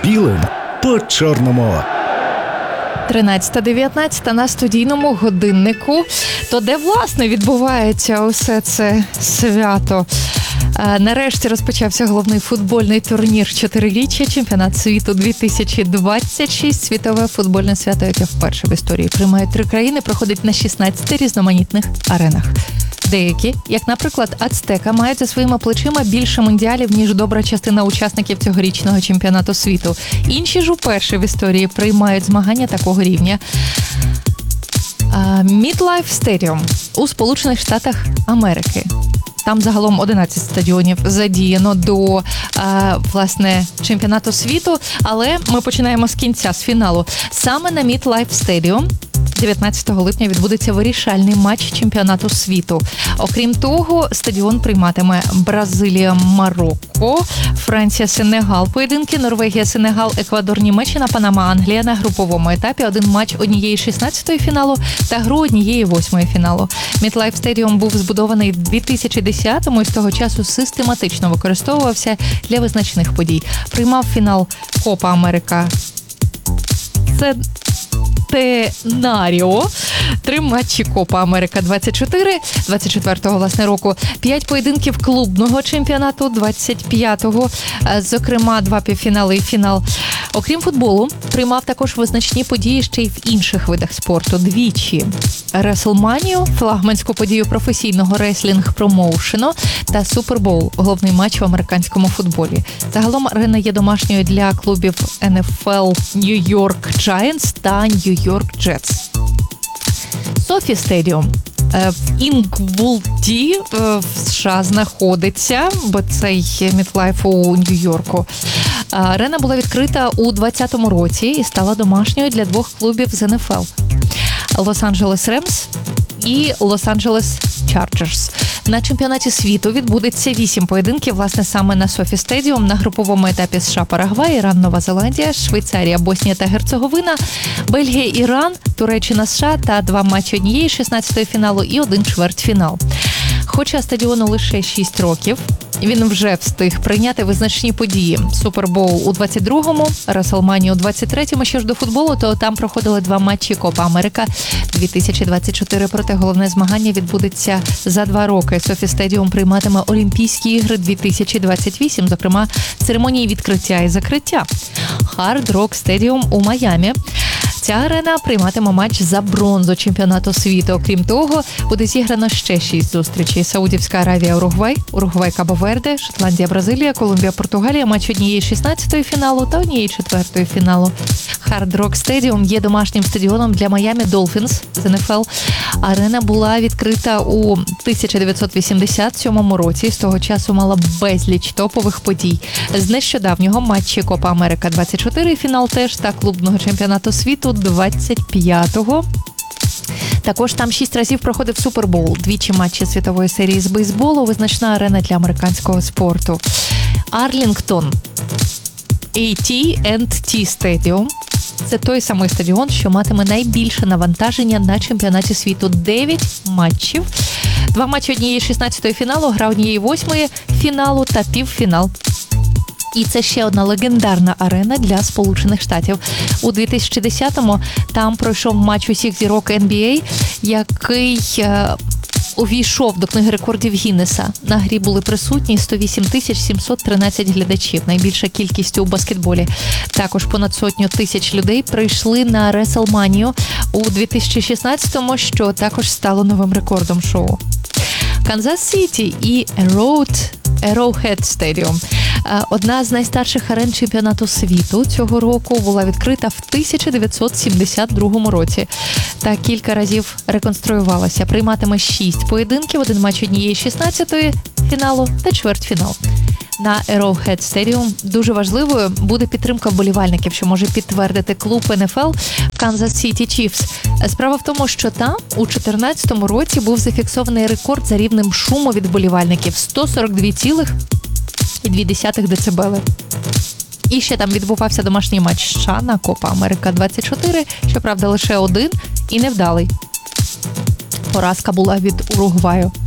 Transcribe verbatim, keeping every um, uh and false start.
білим по чорному. тринадцята дев'ятнадцять на студійному годиннику. То де, власне, відбувається усе це свято? Нарешті розпочався головний футбольний турнір чотириріччя чемпіонат світу дві тисячі двадцять шість. Світове футбольне свято, яке вперше в історії приймає три країни, проходить на шістнадцяти різноманітних аренах. Деякі, як, наприклад, Ацтека, мають за своїми плечима більше мундіалів, ніж добра частина учасників цьогорічного чемпіонату світу. Інші ж уперше в історії приймають змагання такого рівня. MetLife Stadium у Сполучених Штатах Америки. Там загалом одинадцять стадіонів задіяно до, власне, чемпіонату світу, але ми починаємо з кінця, з фіналу. Саме на MetLife Stadium дев'ятнадцятого липня відбудеться вирішальний матч чемпіонату світу. Окрім того, стадіон прийматиме Бразилія, Марокко, Франція, Сенегал поєдинки, Норвегія, Сенегал, Еквадор, Німеччина, Панама, Англія на груповому етапі. Один матч однієї шістнадцятої фіналу та гру однієї восьмої фіналу. MetLife Stadium був збудований в дві тисячі десятому і з того часу систематично використовувався для визначних подій. Приймав фінал Копа Америка. Це Тенаріо, три матчі Копа Америка двадцять чотири, двадцять четвертого власне року, п'ять поєдинків клубного чемпіонату двадцять п'ятого, зокрема два півфінали і фінал. Окрім футболу, приймав також визначні події ще й в інших видах спорту. Двічі Реслманію, флагманську подію професійного реслінг-промоушену та Супербоул, головний матч в американському футболі. Загалом арена є домашньою для клубів ен еф ел Нью-Йорк Giants та Нью-Йорк Джетс. Софі Стедіум в Інгвулді в США знаходиться, бо цей MetLife у Нью-Йорку. Арена була відкрита у двадцятому році і стала домашньою для двох клубів з ен еф ел. Лос-Анджелес Ремс і Лос-Анджелес Чарджерс. На чемпіонаті світу відбудеться вісім поєдинків, власне, саме на Софі Стедіум. На груповому етапі США, Парагвай, Іран, Нова Зеландія, Швейцарія, Боснія та Герцеговина, Бельгія, Іран, Туреччина, США та два матчі однієї шістнадцятої фіналу і один чвертьфінал. Хоча стадіону лише шість років, він вже встиг прийняти визначні події. Супербоул у двадцять другому, Реслманію у двадцять третьому. Що ж до футболу, то там проходили два матчі Копа Америка дві тисячі двадцять чотири. Проте головне змагання відбудеться за два роки. Софі Стедіум прийматиме Олімпійські ігри дві тисячі двадцять вісім, зокрема церемонії відкриття і закриття. Hard Rock Stadium у Майамі. Ця арена прийматиме матч за бронзу чемпіонату світу. Окрім того, буде зіграно ще шість зустрічей. Саудівська Аравія, Уругвай, Уругвай, Кабо-Верде, Шотландія, Бразилія, Колумбія, Португалія, матч однієї шістнадцятої фіналу та однієї четвертої фіналу. Hard Rock Stadium є домашнім стадіоном для Miami Dolphins з ен еф ел. Арена була відкрита у тисяча дев'ятсот вісімдесят сьомому році. З того часу мала безліч топових подій. З нещодавнього матчі Копа Америка двадцять чотири, фінал теж, та клубного чемпіонату світу двадцять п'ятого. Також там шість разів проходив Супербоул, двічі матчі світової серії з бейсболу, визначна арена для американського спорту. Арлінгтон ей ті енд ті Stadium. Це той самий стадіон, що матиме найбільше навантаження на чемпіонаті світу. Дев'ять матчів. Два матчі однієї шістнадцятої фіналу, гра однієї восьмої фіналу та півфінал. І це ще одна легендарна арена для Сполучених Штатів. У дві тисячі десятому там пройшов матч усіх зірок ен бі ей, який е, увійшов до книги рекордів Гіннеса. На грі були присутні сто вісім тисяч сімсот тринадцять глядачів, найбільша кількість у баскетболі. Також понад сотню тисяч людей прийшли на Реслманію у дві тисячі шістнадцятому, що також стало новим рекордом шоу. Канзас-Сіті і Road Arrowhead Stadium. Одна з найстарших арен чемпіонату світу цього року була відкрита в тисяча дев'ятсот сімдесят другому році та кілька разів реконструювалася. Прийматиме шість поєдинків, один матч однієї шістнадцятої фіналу та чвертьфінал. На Arrowhead Stadium дуже важливою буде підтримка вболівальників, що може підтвердити клуб ен еф ел Kansas City Chiefs. Справа в тому, що там у дві тисячі чотирнадцятому році був зафіксований рекорд за рівнем шуму від вболівальників – сто сорок два цілих дві десятих децибели. І ще там відбувався домашній матч США на Копа Америка двадцять чотири, щоправда лише один і невдалий. Поразка була від Уругваю.